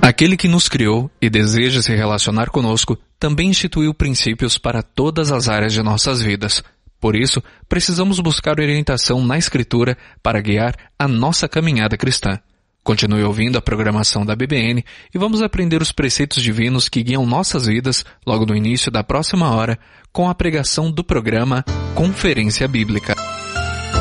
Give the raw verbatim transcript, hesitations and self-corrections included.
Aquele que nos criou e deseja se relacionar conosco também instituiu princípios para todas as áreas de nossas vidas. Por isso, precisamos buscar orientação na Escritura para guiar a nossa caminhada cristã. Continue ouvindo a programação da B B N e vamos aprender os preceitos divinos que guiam nossas vidas logo no início da próxima hora com a pregação do programa Conferência Bíblica.